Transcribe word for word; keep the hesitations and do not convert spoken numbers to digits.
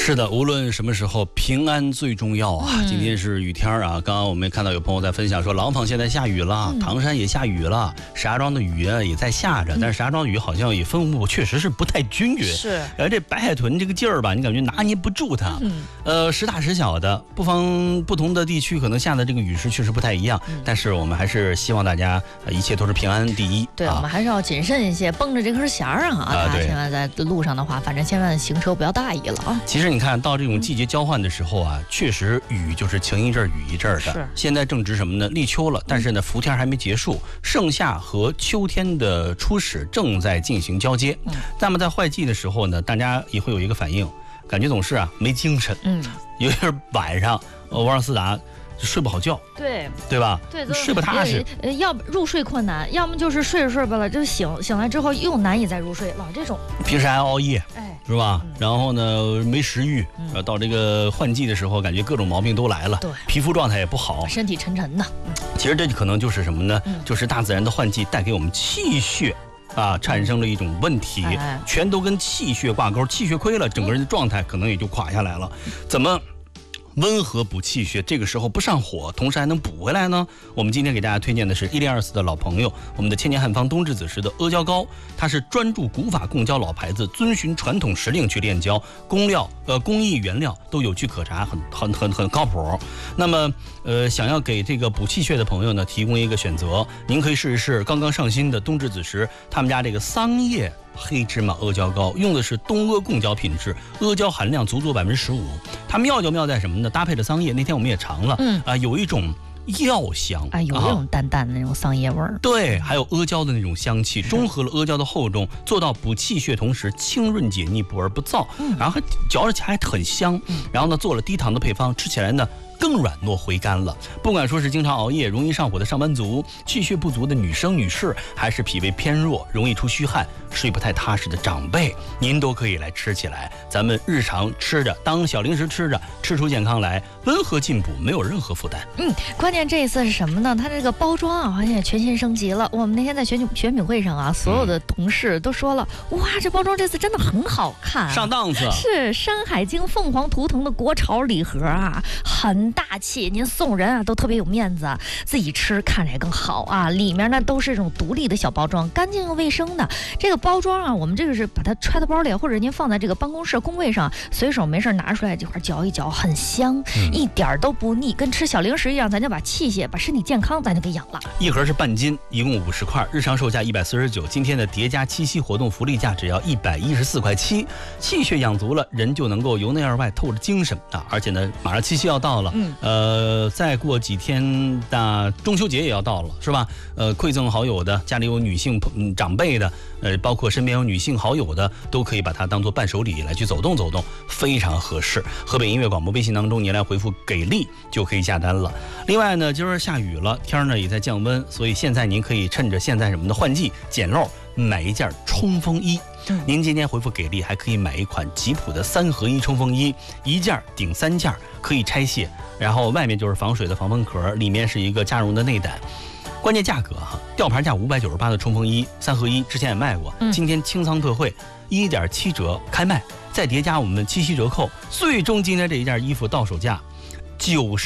是的，无论什么时候，平安最重要啊！嗯、今天是雨天啊，刚刚我们看到有朋友在分享说，廊坊现在下雨了，嗯、唐山也下雨了，石家庄的雨啊也在下着，嗯、但是石家庄雨好像也分布确实是不太均匀。 是， 而这白海豚这个劲儿吧，你感觉拿捏不住它。嗯，呃，时大时小的，不妨不同的地区可能下的这个雨势确实不太一样，嗯、但是我们还是希望大家、呃、一切都是平安第一。 对、啊，我们还是要谨慎一些，绷着这根弦儿啊！ 啊， 大家千万在路上的话，反正千万行车不要大意了啊！ 其实你看到这种季节交换的时候啊，确实雨就是晴一阵儿雨一阵儿的。 是。 现在正值什么呢？立秋了，但是呢，伏天还没结束，盛夏和秋天的初始正在进行交接。嗯。那么在换季的时候呢，大家也会有一个反应，感觉总是啊没精神。嗯。有点晚上，呃，王尔斯达。就睡不好觉， 对对吧？ 对， 睡不踏实。 呃，要不入睡困难，要么就是睡着睡吧了，就醒醒来之后又难以再入睡，老这种。 平时还熬夜， 哎， 是吧？嗯、然后呢，没食欲，嗯、到这个换季的时候，感觉各种毛病都来了， 对， 皮肤状态也不好， 身体沉沉的。嗯、 其实这可能就是什么呢？嗯、就是大自然的换季带给我们气血。啊，产生了一种问题，哎、全都跟气血挂钩，气血亏了，整个人的状态可能也就垮下来了。怎么温和补气血，这个时候不上火，同时还能补回来呢？我们今天给大家推荐的是一零二四的老朋友，我们的千年汉方冬至子时的阿胶糕，它是专注古法贡胶老牌子，遵循传统时令去炼胶，工料呃工艺原料都有据可查，很很很很靠谱。那么呃想要给这个补气血的朋友呢，提供一个选择，您可以试一试刚刚上新的冬至子时他们家这个桑叶黑芝麻阿胶糕，用的是东阿贡胶品质，阿胶含量足足百分之十五。它妙就妙在什么呢？搭配的桑叶，那天我们也尝了，嗯啊、呃，有一种药香啊，有一种淡淡的那种桑叶味儿。 对，还有阿胶的那种香气，中和了阿胶的厚重，做到补气血，同时清润解腻，补而不燥，嗯、然后还嚼着起来还很香。嗯、然后呢，做了低糖的配方，吃起来呢更软糯回甘了。不管说是经常熬夜、容易上火的上班族，气血不足的女生女士，还是脾胃偏弱、容易出虚汗、睡不太踏实的长辈，您都可以来吃起来。咱们日常吃着，当小零食吃着，吃出健康来，温和进补，没有任何负担。 嗯，关键这一次是什么呢？它这个包装啊，好像也全新升级了。我们那天在选品选品会上啊，所有的同事都说了，嗯、哇，这包装这次真的很好看，啊， 上档次。 是《山海经》凤凰图腾的国潮礼盒啊，很大气，您送人啊都特别有面子，自己吃看着也更好啊。里面呢都是这种独立的小包装，干净又卫生的。这个包装啊，我们这个是把它揣到包里，或者您放在这个办公室工位上，随手没事拿出来这块嚼一嚼，很香，嗯、一点都不腻，跟吃小零食一样，咱就把气血、把身体健康咱就给养了。 一盒是半斤，一共五十块，日常售价一百四十九，今天的叠加七夕活动福利价只要一百一十四块七。气血养足了，人就能够由内而外透着精神啊！而且呢，马上七夕要到了，嗯。呃，再过几天的中秋节也要到了，是吧？呃，馈赠好友的，家里有女性、嗯、长辈的，呃，包括身边有女性好友的，都可以把它当做伴手礼来去走动走动，非常合适。河北音乐广播微信当中，您来回复给力就可以下单了。另外呢，今儿下雨了，天呢也在降温，所以现在您可以趁着现在什么的换季捡漏，买一件冲锋衣。您今天回复给力，还可以买一款吉普的三合一冲锋衣，一件顶三件，可以拆卸，然后外面就是防水的防风壳，里面是一个加绒的内胆。关键价格哈，吊牌价五百九十八的冲锋衣三合一，之前也卖过，今天清仓特惠，一点七折开卖，再叠加我们七夕折扣，最终今天这一件衣服到手价九十。